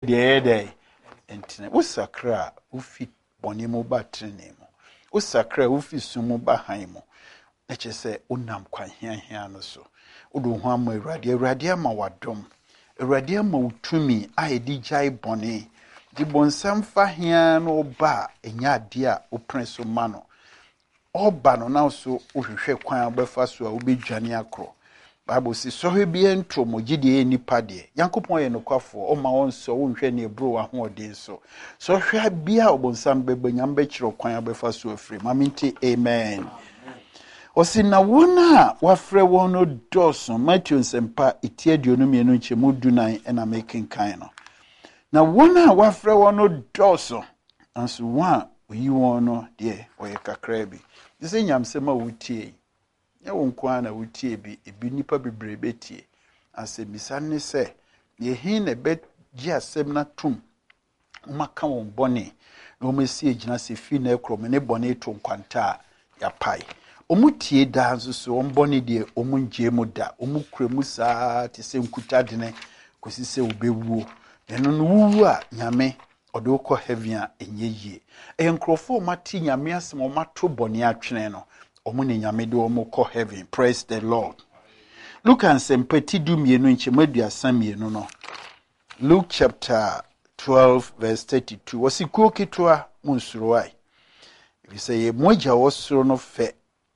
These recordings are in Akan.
Day and Usakra, Ufi Bonimo Batrinemo, Usakra, Ufi Sumo Bahaimo. Let's say, Unam Quan here, no so. Udu Hama Radia Mawadom, Radia Motumi, I DJ Bonnie, the Bonsam Fahian or Ba, and ya dear, O Prince of Mano. All Bano now so, Ushe Quan Befaso, Ubi Janiacro. Bible says, so he be entro mo gidi ni pade. Yankopon ye no kwafo, o ma won so wonhwe ne bro wa ho odin so. So hwe bia obonsam bebe nyam be kiro kwan abefa so afri. Maminti amen. Osi na wona wafre wono doso Matthew sempa itie duonu mienu nchemu dunan na making kan no. Na wona wafre wono doso anso wa oyi wono de oye kakra bi. Dise nyamsema wutie. Ya wonkwa na wutie bi ebi nipa bebrebe tie asebisa ne se ye hin na be gi asem na tum umaka won bone na omesi agina se fi na ekrom ne bone to nkwanta ya pai omutie da nso so on bone de omunje mu da omukremu saa te se nkuta de ne kosi se obewuo eno no wuwu a nyame ode ukọ heaven a enye yie enkrofo mati nyame asem o mato bone atwene no omune nyame de omukọ heaven. Praise the Lord. Look and sempeti du mienu nchemadu asamienu no. Luke chapter 12 verse 32. Wasikuo kitwa munsuruai. If say ye moja wosoro no fe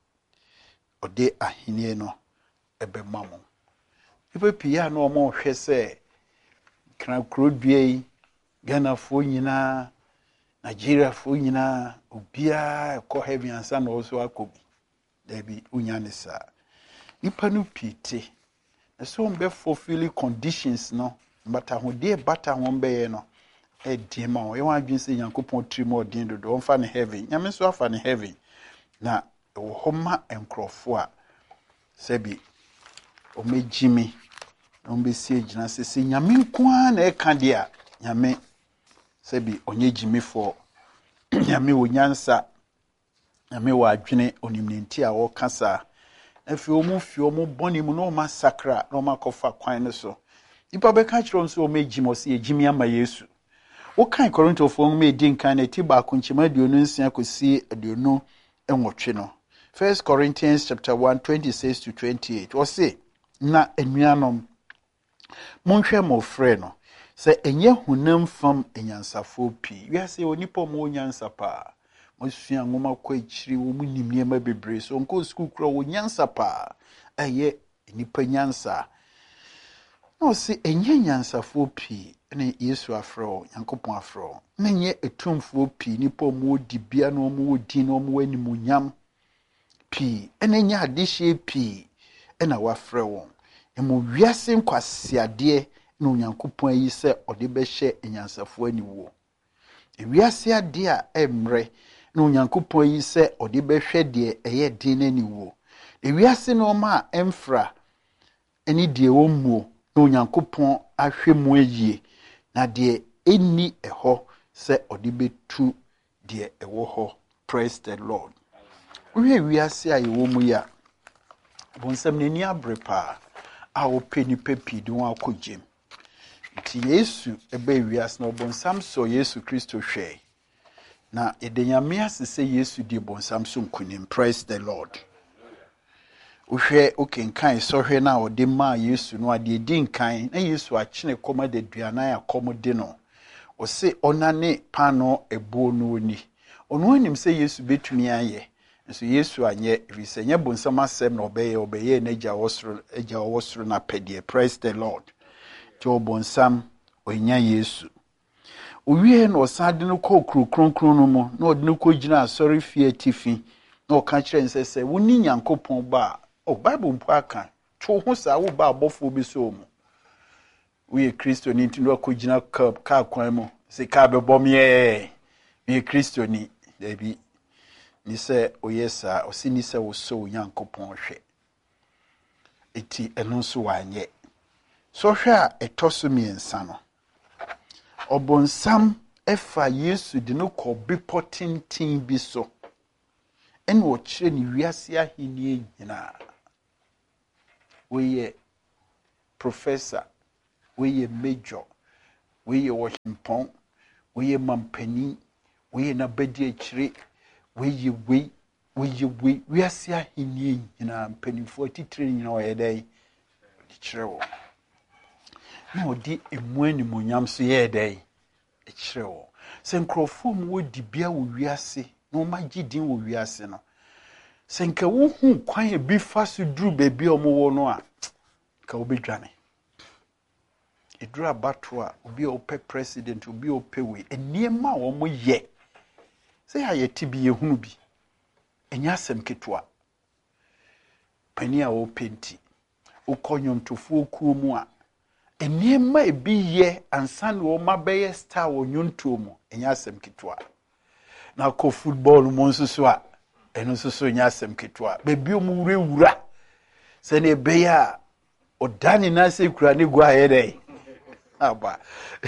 ode ahenie no ebe mamo. Ipe pia no omo hwe se kra krodue Ghana fo nyina Nigeria fo nyina obia ekọ heaven ansa na oso akobi. Debi unyanisa. Nipa no pite. Na so mbe fulfill conditions no. But ahode bata wombe ye no. E diema o. Ye wan adwin se Yankopon trimo odin dodo. Onfa ne heaven. Nyame so afa ne heaven. Na wo homa enkrofo a sebi o mejimi. Ombe sie gina se nyame nkoa na e kan dia. Nyame sebi onye jimi for nyame onyansa. Nyame wa adwene onimnenti a wo kasa afi omu boni mu no masakra no makofa kwan ne so ipa be ka kiro nso o megimo se ejimi ama Yesu wo kan Korintofo mu edi nkan na ti ba kunchima aduonu nsia kosi aduonu enwotwe no 1 Corinthians chapter 1:26 to 28 wo se na anuanom monhwe mo frɛ no se enye hunam fam enyansafo pi wi ase onipa mo onyansa pa Mosua ngoma kwa ichiri wo munim niema bebre so nko school kura wo nyansa pa eye nipa nyansa no se enye nyansafo pi ne Yesu afro Yankopon afro menye etumfo pi nipa mo dibia no mo di no mo animunyam pi enye adehye pi na wafre won emo wiase nkwasiade no Yankopon ayi se ode be hye nyansafo aniwo wiase ade a emre no Nyankopon yi se odi behwe de eye din nani wo ewiase no ma emfra eni de womuo no Nyankopon ahwe mu ayie na de eni eho se odi betu de ewo ho. Praise the Lord. We wiase a yewo mu ya bonsam nani abrepa a openi pepi de won akogem ti Yesu ebe wiase no bonsam so Yesu Kristo hwe na edenyame asese Yesu di bonsam so nkunim. Praise the Lord. Uhwe okenkan sohwe na ode ma Yesu no ade di nkan na Yesu akene koma de duana ya komode no o se onane pano ebo no oni ono anim se Yesu betumi aye nso Yesu anye evise nya bonsam asem na obeye na eja wosoro na pedie. Praise the Lord. Jo bonsam onya Yesu owie no osade no kronkron no mo na ode no kogina asori fie tifi na o ka kire nsese woni Nyankopon ba o Bible mpo aka to ho sa wo ba abofo bi so mu we Kristo ni ntindo kogina ka kwan mu se ka bebom ye we Kristo ni dabi ni se oyesa osini se wo so Nyankopon hwe eti eno so wanye so hwe a etoso miensa no obonsam efa Yesu de no ko bipotintin bi so en wo kire ni wiase ahenie nyina we professor we major we ye wahimpon, we ye mampeni, we ye nabedi echire, we are seeing in a penny 43 in our day. Chiro. No, di emweni munyam so ye day. Chiro. Senkrofom wo di bia wo wiase, no magidin wo wiase no. Senka wo hu kwan e bi fa so duru bebi omo wo no a, ka wo bedwane. Eduru abato a obi ope president, obi ope we, eniema wo mo ye. Se ya yeti bi ye hunu bi. Enya asem ketwa. Pani a wo penti. Ukonyom tufu kuo mu a eniema ebi ye ansan wo mabeye star wo nyonto mu enya asem ketwa. Na ko football mo nsusu a eno nsusu enya asem ketwa. Bebi omu wura se ne beya odani na se kura ne gwa yede. Aba.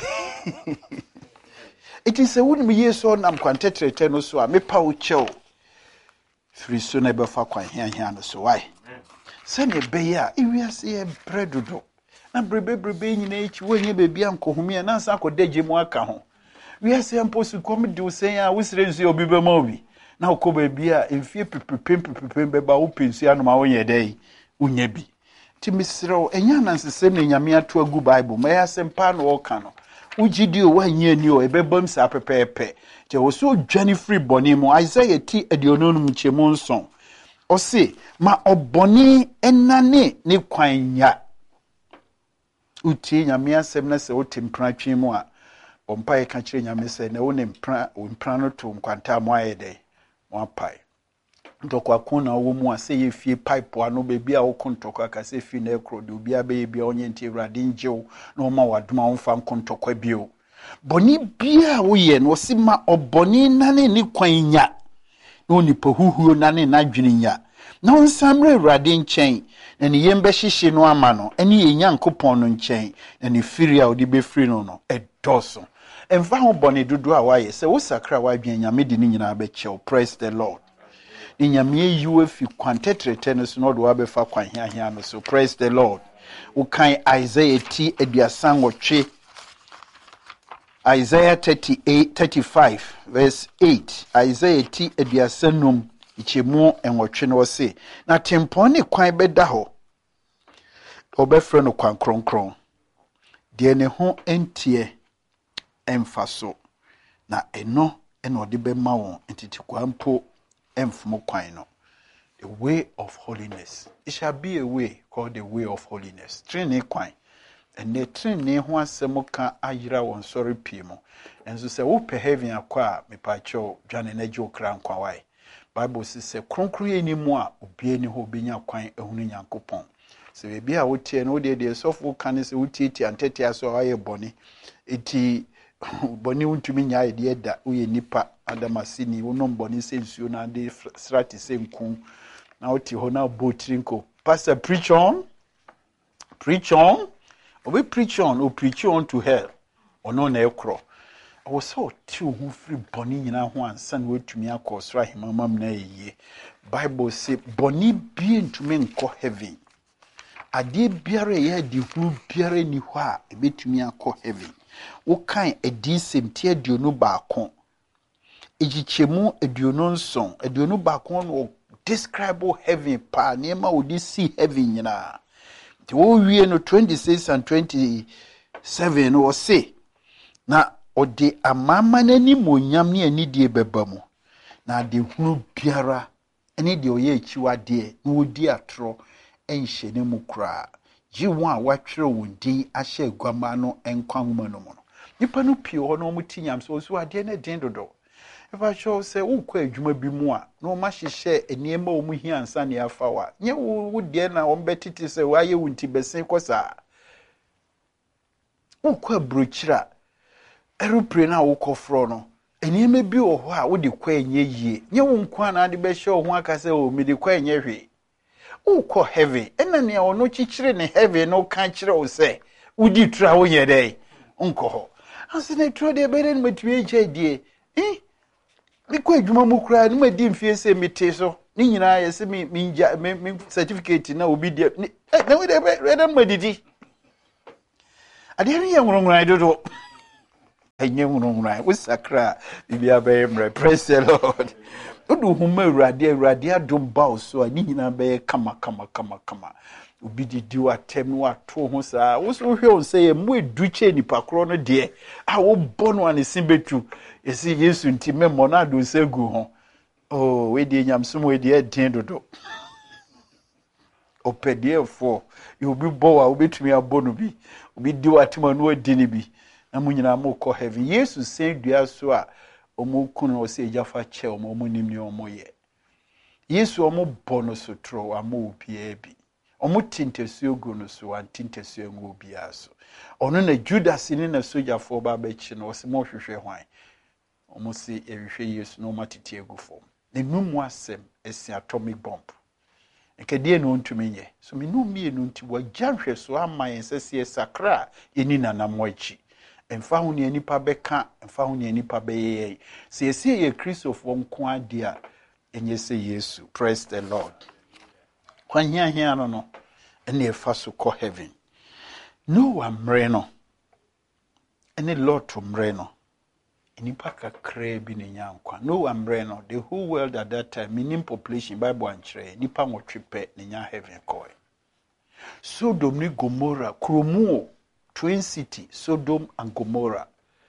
It is a wouldn't be so nam kwantetrete no so a mepa wo chew. Free so na be fa kwan hian no so why? Sene beya iwiase e bredodo na brebe nyina echi wonye bebi ankohumi na nsa akodaje mu aka ho wiase amposu komedi usen ya wisire nsu obi be ma obi na ukoba bia emfie pepepem beba wo pensu anu ma wonye dai unya bi timisiro enya na nsesem na nyame ato agu bible ma ya sempa no oka no ugidi o wanye ni o ebebam sa pepepe je wo so dwane free boni mu Isaiah ti adiononum chemu nson o se ma oboni enane ne kwanya uti nyame asem na se wotimpra twen mu a ompa e ka kire nyame se na wo ne mpra no to nkwanta mu ayede mo apai ndokwa kona wo mu a se ye fie pipe ano bebi a wo kontokwa ka se fi na ekro de obi abe bia onye nti Awurade njew na oma wadoma wo fa kontokwa bio boni bia wo ye no se ma oboni nane ne kwanya no ni pohuhuo nane na dweninya na onsamre Awurade nchen na ne yembe hyehye no ama no ene ye Nyankopon no nchen na ne firi a odi be firi no no edoso emfa ho boni dodo a waye se wo sakra wa dwen nyame di ni nyina be chew. Praise the Lord. Ni nyame yiwe fi kwantetrete no so no do abefa kwan hiahia no so. Praise the Lord. Wo kan Isaiah ti aduasan wotwe Isaiah 35 verse 8. Isaiah ti aduasanum ichemu enwotwe no se na tempon ne kwan beda ho obefre no kwan kronkron de ne ho entie emfaso na eno ode be ma won entiti kwampo emfumo kwan no. The way of holiness. It shall be a way called the way of holiness. Training kwan. And the training ho asemo ka ayira won sorry pimo. And so say wo pe heaven akwa me pa cho dwane na jo kra nkwa wai. Bible says kronkron enimu a obie ni ho benya kwan ehunu Nyankopon. Se bebi a wotie no de sofo kan se wutieti antete aso aye boni. Eti boni untumi nya ide da uye nipa adamasini wonom boni se nsuo na de strati se nkun na oti ho na botrinko. Pastor preach on or preach on to hell or no na ekro. I was so two who free boni nyina ho ansan wetumi akosra himamam na ye. Bible say boni bi ntumi nko heaven. Ade biara ye di hu biara ni ho a ebetumi akọ heaven. Wo kan edisem ti aduonu baako. Ejichemu aduonu nson, aduonu baako no describe heaven pa nema odi see heaven nyina. Ti wo wie no 26 and 27 no say na odi amama nani monyam ne anidie beba mu. Na de hunu biara ene de oye achiwade na odi atro enhye ne mu kra ji won a watwere wondin ahye agwama no enkwahoma no mu no nipa no pie ho no muti nyam so ade na den dodo eba show say ukọ adwuma bi mu a no ma hyehye eniema o mu hi ansa ne afawa nye wo de na o mbetiti say waye wunti besen kosa ukọ abrochira aeroplane na ukọ fro no eniema bi o ho a wo de kwa enye yie nye wo nkwa na de be show ho aka say o mi de kwa enye hwe ukọ heaven ena ne ono chichire ne heaven no kan chire o say udi tra wo ye dai onko ho anse ne tro de bere ne matue eche die likwa adwuma mu kura ne madi mfie se mete so ni nyina ye se me certificate na obi de na we de madidi ade ne ye nwronwran dodo enye hunhunai wo sakra bibia be mre. Praise the Lord. Odu huma awurade adom ba so a ni nyina be kama obi didi watem no ato ho saa wo so hwe on say mu eduche nipa kro no de a wo bono anese betu esi Yesu nti memmo na do segu ho oh we de nyamsom we de den dodo opedefo you be bowa obetumi abono bi obi di watem no adi ni bi na mu nyina mo kɔ heaven Yesu say dua so a omo kunu o say jafa che omo nim ni omo ye Yesu omo bono so tro amo obi bi omo tintesuo gu no so an tintesuo ngo obi aso ono na Judas ni na sojafo ba ba chi no o se mo hwehwe hwan omo se ehwehwe Yesu no matete egu fom enum asem esi atomic bomb ekede no ntumi nye so menu mienu nti wagyanhwe so aman sese sakra eni nanamo achi emfa hu ne nipa beka emfa hu ne nipa beye se esi ye Christopher nko ade a enye se Yesu. Praise the Lord. Kwan hia no ene efa so ko heaven no amre no ene Lord to mre no nipa kakra bi ne nyankwa no amre no the whole world at that time minimum population Bible anchre nipa nwotwepe ne nya heaven koi Sodom ni Gomorrah kromu twin city Sodom and Gomorrah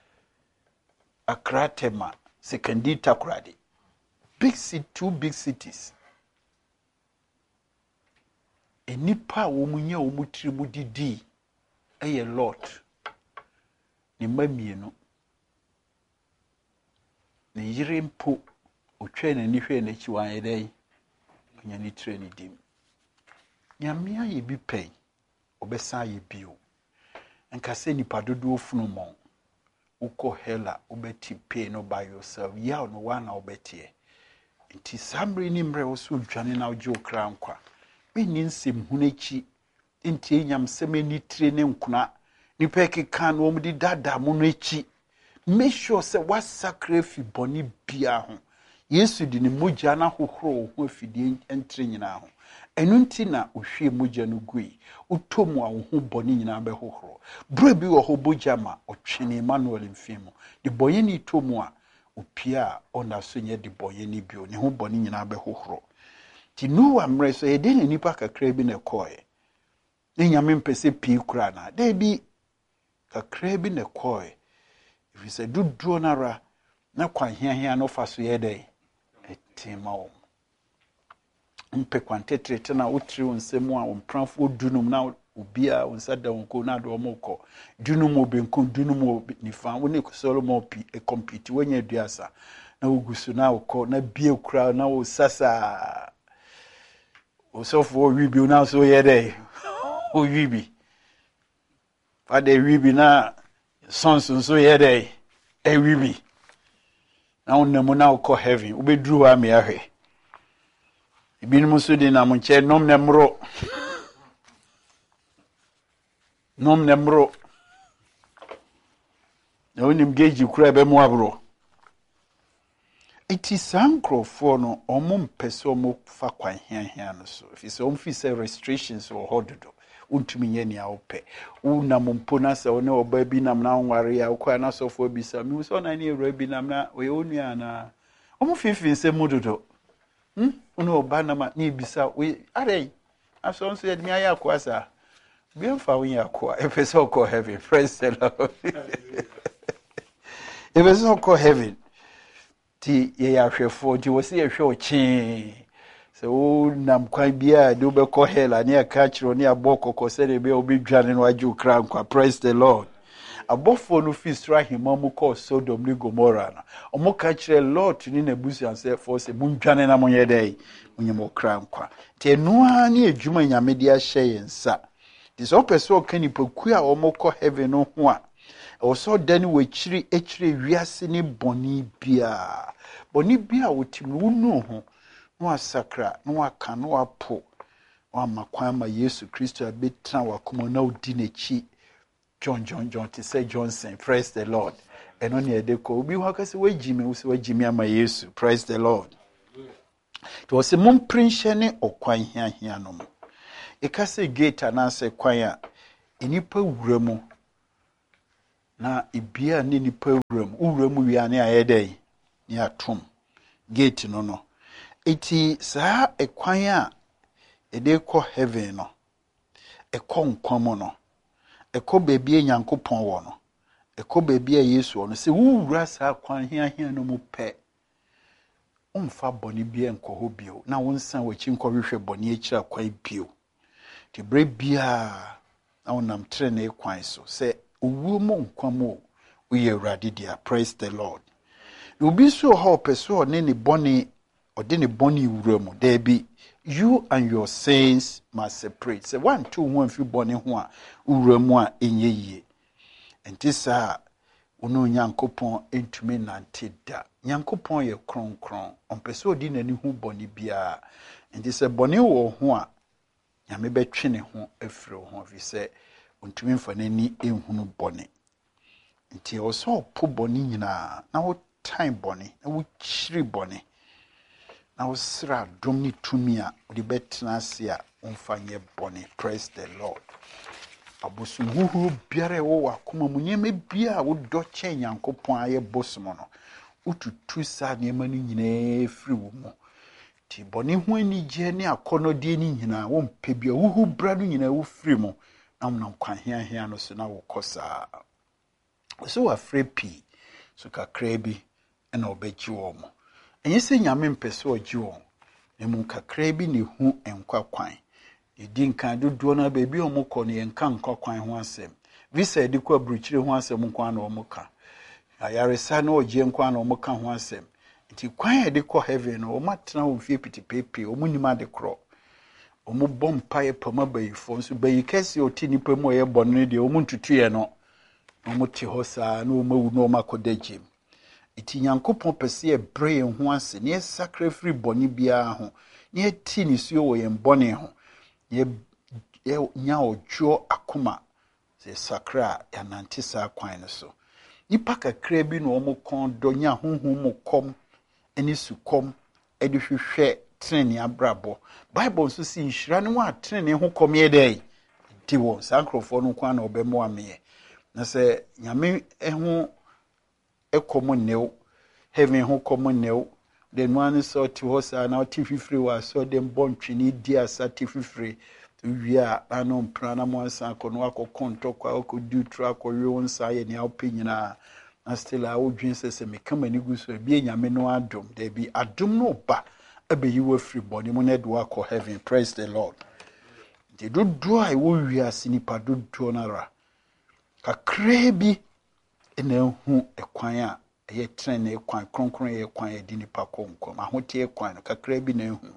Akratema Sekendi Takrade big city, 2 big cities enipa wo munye wo mutiri mu didi eye Lot ni mamienu ni yire mpo otwe na ni hwe na chi wan yedai onya ni tire ni dim nyamia ye bi pen obesa ye bio enka se nipa dodo ofunu mon uko hela obeti pay no by yourself ya no wana obetie nti samre ni mre wo so dwane na ojo kra nkwa beni nsem hunechi nti enyam semeni tire ne nkuna nipa keka no omdi dada mu no echi make sure say what sacrifice boni bia ho Yesu di ni mogya na hohoro ho afidie entre nyina ho enu nti na ohwe mogya no gui utomu a ho boni nyina be hohoro bro bi wo ho bogya ma otwene Emmanuel mfimo de boye ni tomu a opia ona so nye de boye ni bio ne ho boni nyina be hohoro ti nu amre so ede ne nipa kakra bi na koe ne nyame mpese pi kura na de bi kakra bi na koe if you say do nara na kwan hia no fa so ye de etima o mpe kwantetrete na utri onsemu a ompranfo dunum na obia onsada onko na do omoko dunum obenku dunum obnifa woni kusolo mo pi e compete wanya duasa na ugusu na okọ na bie kura na o sasa osofo wibi na so ye de o wibi fa de wibi na sonso so ye de e wibi na onemu na okọ heaven obedru ha me ahwe ibinum so di na munche nom nemro na onim geji kura be mu abro iti sankrofo no omum pese omo fa kwan hia no so if so omfi say restrictions or hododo untumi nye ni awope unam mpo na se one oba bi nam na nware ya kwa na sofo bi sa mi so na ni ewra bi nam na we onua na omo fifin se mudodo uno oba na ma ni bisa we are aso nso ye mi aya kwa sa bi mfa wo ya kwa efese okọ heaven. Praise the Lord. Efese okọ heaven ti ye ya hwefo ti wo se ye hwe ochi so nam kwan bia de obekọ hela ne aka kiro ne abokoko se de be obedwane no aju kra nkwa. Praise the Lord. Abofo no fi stra himamu ko Sodom ni Gomorrah na omo ka kire Lot ni na busu se for se mundwane na monye dai onyemo kra nkwa ti enu ani adwuma nyame dia hye yensa ti so peso kani poku a omo ko heaven no ho a o so dani we echire wiase ni boni bia wotimu nu ho no asakra no aka no apo o makwan ma Yesu Kristo abetra wakoma na odi nechi John to say Johnson. Praise the Lord. And on the ko obi ho akase wagime wo se wagime ama Yesu. Praise the Lord. To was a mum prince ne okwan hia no mo e kase gate na se kwan a enipa wura mu na ibia ne nipa wuram wi ane ayedai ni atom gate no eti saa ekwan a ede kɔ heaven no ekɔ nkwamo no ekɔ beebi Nyankopɔn wɔ no ekɔ beebi a Yesu wɔ no se wuwura saa kwan hia no mu pɛ umfa bɔne bia nkɔ hɔ bio na wonsan wachi nkɔhwehwɛ bɔne akira kwan bio te bre bia na wonam trene kwan so se owuo mo nkwamo uye Awurade dia. Praise the Lord. Obi so ho peso ne ne bɔne ɔde ne bɔne wura mu there be you and your sins must separate. Se one two one fi bɔne ho a wura mu a enye yie enti saa ono Nyankopɔn entumi nante da. Nyankopɔn ye kronkron ɔmpɛ odi n'ani hu bɔne bia enti se bɔne wɔ ho a Nyame bɛtwe ne ho afiri ho fi se ontumi mfa n'ani ehunu bɔne enti ɔsɔ po bɔne nyina na wo time bɔne na wo kyiri bɔne na wo sra dom ne tumi a wo de betena ase a wonfa nyɛ bɔne. Praise the Lord. Abosom huhuru biara wo wakoma mu nyeme bia wo dɔ kyɛ Nyankopɔn ayɛ bosom no ututu sa nneɛma no nyinaa firi wo mu ti bɔne ho anigye ne akɔnɔde ne nyinaa wo mpɛ bia huhu bra no nyinaa wo firi mu na wonam kwanhia no so na wo kɔsa so afrɛ pi so kakra bi na obɛgye wo mo enye se Nyame mpɛ so ogye wo emu kakra bi ne hu enkwa kwan edi nkan dodo na beebi omukɔ ne enka nkwa kwan ho asɛm visa edi kɔ abrukyire ho asɛm nkwa na omuka ayaresa na ogye nkwa na omuka ho asɛm nti kwan edi kɔ heaven no omatena ho fie pitipepe omunima de korɔ omubɔ mpae pama bayifo nso bayikɛse oti nipa mu ɔyɛ bɔne de omuntutuye no omuti hɔ saa na omawu na omakodagye iti Nyankopɔn pɛse ebre ho ase ne sacrifice bɔne bia ho ne ti ni suo wɔ yɛn bɔne ho ye nya odwo akoma se sakra ya nante saa kwan no so nipa kakra bi no omukon do nya honhom mu kom eni sukom edi hwehwɛ trene abrabo Bible nso si nhira ne wa trene ho kom ye dai di won sankrofo no kwan na obɛmo ame na se Nyame ho ekomo new heaven ho komo new the one so ti hosa na ti fifiri wa so dem bontwini di asati fifiri wi a anu prana mo ansa kono akokonto kwa akodu tra kowe wonsa ye ne awpenyina na still a wodwin sese mekama ni guso bi Nyame no adom there be adom no ba abeyi wa free body mo na do akọ heaven. Praise the Lord. De dodo a wo wi asinipa dodo nara kakra bi na hu ekwan a ye trene ekwan kronkron ye ekwan ye di nipa konkom ahote ekwan kakra bi na hu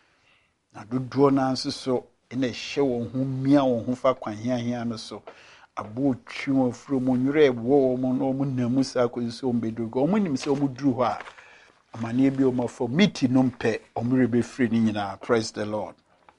na dodo na nso so ina hye wo hu mia wo hu fa kwan hia no so abo twi wo fro mo nwure wo mo no mo namu sa ko so mbedogo mo nim se mo duru ho a amane bi o mafo miti no mpe omre be free ni nyina. Praise the Lord.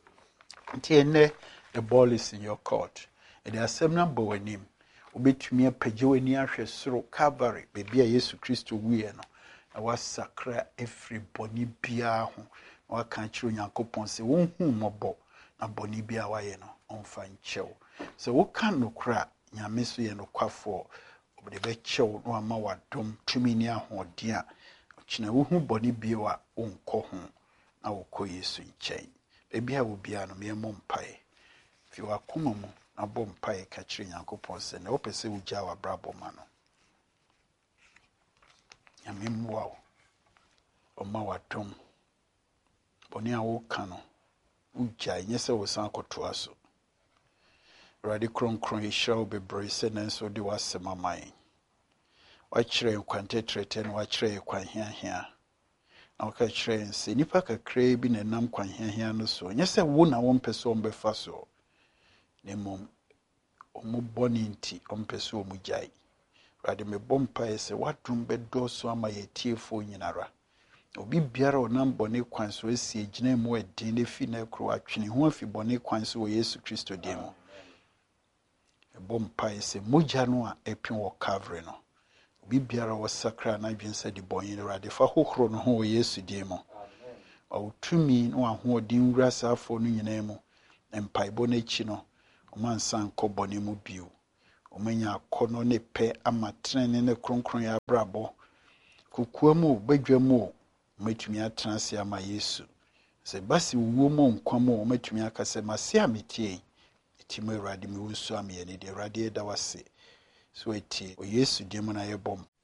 Ntiene the ball is in your court. It is semna bowanim obetumi apagye wani ahwe soro Calvary bebi a Yesu Kristo wiye no na wasakra every boni bia ho na waka kiro Nyankopɔn se wo hu mɔbɔ na boni bia waye no onfa nkyɛw so wo kan no kra Nyame so ye no kwafo obde be kyɛw no ama wadom tumi ni ahoɔden a kyina wo hu boni bia wa onkɔ ho na wo kɔ Yesu nkyɛn bebi a wo bia no me mpae fi wakoma mu abom mpae ka kyerɛ Nyankopɔn se na wopɛsɛ wugya wa brabo ma no Nyame mmoa wo ɔma wadom bɔne a wo ka no wugya nyɛ sɛ wo san akɔtoa so Awurade kronkron hyira wo bebree sɛ nanso de wasɛm ama yɛn wakyerɛ kwantetrete na wakyerɛ kwanhiahia na waka kyerɛ sɛ nipa kakra bi na nam kwanhiahia no so nyɛ sɛ wo na wo mpɛ so ɔmbɛfa so nemom omu bɔne nti ɔmpɛ so omu gyae Awurade me bompa sɛ wadom bɛdɔso ama yɛtiefo nyinara obi biara onam bɔne kwan so asi gyina mu adin ne fi na kro atwene ho afi bɔne kwan so wɔ Yesu Kristo dim mu bompa sɛ mogya no a epi wɔ Calvary no obi biara wɔ sakra na dwen sɛ de bɔne Awurade fa hohoro no ho wɔ Yesu dim mu ɔtumi no ahoɔden wura saafo no nyinaa mu mpaebɔ no akyi no omansan kɔ bɔne mu bio omanya akɔnɔ ne pɛ ama trene ne kronkron ya brabo kokua mu badwa mu matumi atranse ama Yesu se basi wuo mu nkwa mu matumi akase mase ametie etimo Awurade me wusu ame ne de Awurade da wase so etie o Yesu de mu na yebom